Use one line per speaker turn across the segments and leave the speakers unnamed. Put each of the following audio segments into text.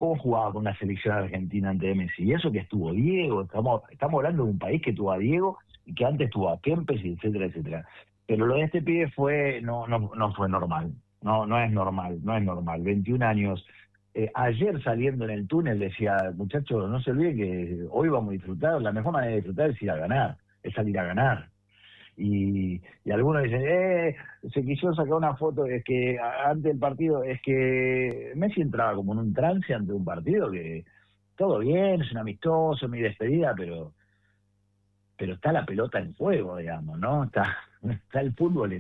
cómo jugaba con la selección argentina ante Messi. Y eso que estuvo Diego, estamos hablando de un país que tuvo a Diego y que antes tuvo a Kempes, y etcétera, etcétera. Pero lo de este pibe no fue normal. No es normal. 21 años. Ayer saliendo en el túnel decía, muchachos, no se olviden que hoy vamos a disfrutar, la mejor manera de disfrutar es ir a ganar, es salir a ganar. Y algunos dicen, se quiso sacar una foto, es que antes del partido, es que Messi entraba como en un trance ante un partido que todo bien, es un amistoso, mi despedida, pero está la pelota en juego, digamos, ¿no? Está el fútbol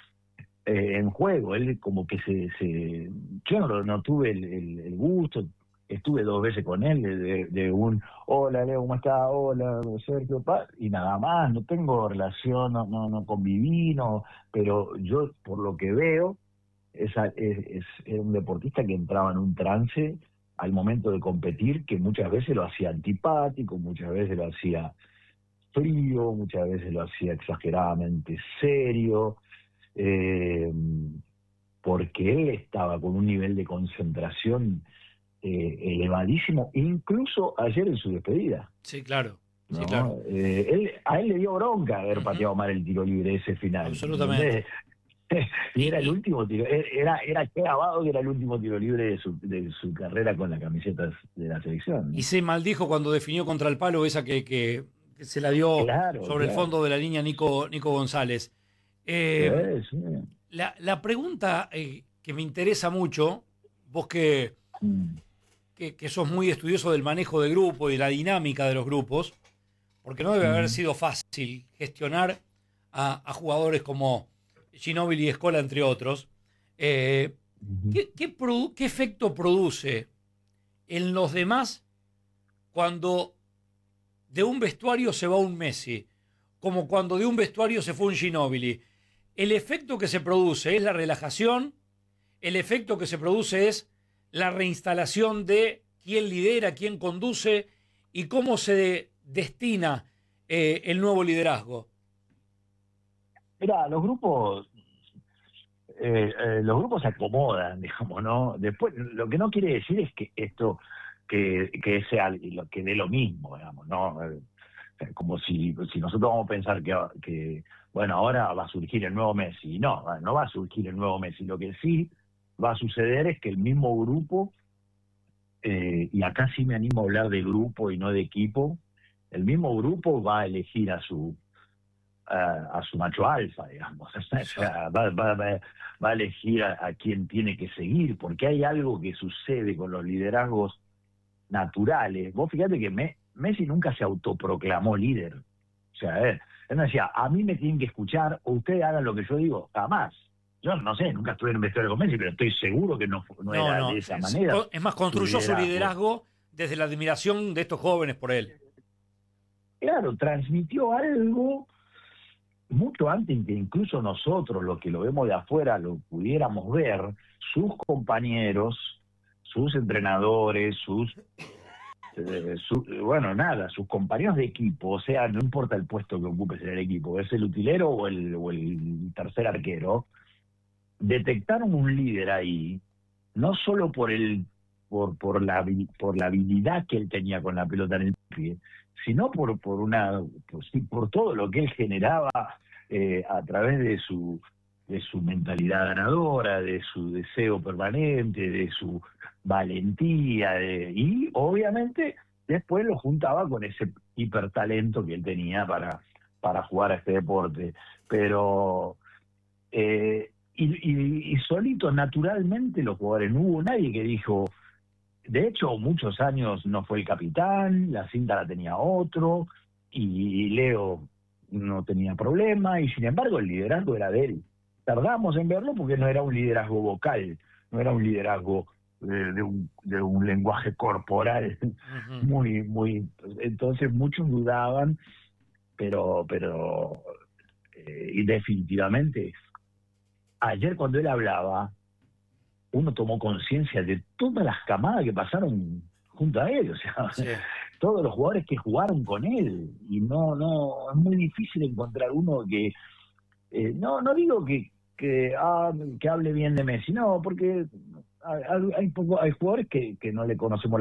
en juego. Él como que yo no tuve el gusto, estuve 2 veces con él, de un hola Leo, ¿cómo está? Hola Sergio, y nada más. No tengo relación, no conviví, pero yo por lo que veo es un deportista que entraba en un trance al momento de competir, que muchas veces lo hacía antipático, muchas veces lo hacía frío, muchas veces lo hacía exageradamente serio, eh, porque él estaba con un nivel de concentración elevadísimo, incluso ayer en su despedida.
Sí, claro.
¿No?
Sí, claro.
A él le dio bronca haber pateado mal el tiro libre ese final.
Absolutamente.
Y era el último tiro, era clavado que era el último tiro libre de su carrera con la camiseta de la selección, ¿no?
Y se maldijo cuando definió contra el palo esa que se la dio sobre el fondo de la línea Nico González.
Sí.
La pregunta que me interesa mucho, vos que sos muy estudioso del manejo de grupo y de la dinámica de los grupos, porque no debe haber sido fácil gestionar a jugadores como Ginóbili y Scola, entre otros. ¿Qué efecto produce en los demás cuando de un vestuario se va un Messi, como cuando de un vestuario se fue un Ginóbili? El efecto que se produce es la relajación, el efecto que se produce es la reinstalación de quién lidera, quién conduce y cómo se destina el nuevo liderazgo.
Mira, los grupos se acomodan, digamos, ¿no? Después, lo que no quiere decir es que esto, que sea lo que dé lo mismo, digamos, ¿no? Como si nosotros vamos a pensar que bueno, ahora va a surgir el nuevo Messi. No va a surgir el nuevo Messi. Lo que sí va a suceder es que el mismo grupo, y acá sí me animo a hablar de grupo y no de equipo, el mismo grupo va a elegir a su macho alfa, digamos. O sea, va a elegir a quien tiene que seguir, porque hay algo que sucede con los liderazgos naturales. Vos fíjate que Messi nunca se autoproclamó líder. O sea, él no decía, a mí me tienen que escuchar, o ustedes hagan lo que yo digo, jamás. Yo no sé, nunca estuve en un vestuario con Messi, pero estoy seguro que no era de esa manera.
Es más, construyó su liderazgo desde la admiración de estos jóvenes por él.
Claro, transmitió algo mucho antes que incluso nosotros, los que lo vemos de afuera, lo pudiéramos ver. Sus compañeros, sus entrenadores, sus compañeros de equipo, o sea, no importa el puesto que ocupes en el equipo, es el utilero o el tercer arquero, detectaron un líder ahí, no solo por la habilidad que él tenía con la pelota en el pie, sino por todo lo que él generaba a través de su mentalidad ganadora, de su deseo permanente, de su valentía, y obviamente después lo juntaba con ese hipertalento que él tenía para jugar a este deporte. Pero y solito, naturalmente, los jugadores, no hubo nadie que dijo. De hecho, muchos años no fue el capitán, la cinta la tenía otro, y Leo no tenía problema, y sin embargo el liderazgo era de él. Tardamos en verlo porque no era un liderazgo vocal, no era un liderazgo de un lenguaje corporal muy. Entonces muchos dudaban, pero y definitivamente ayer cuando él hablaba, uno tomó conciencia de todas las camadas que pasaron junto a él, o sea, sí, todos los jugadores que jugaron con él, y es muy difícil encontrar uno que, no digo que hable bien de Messi, no, porque hay jugadores que no le conocemos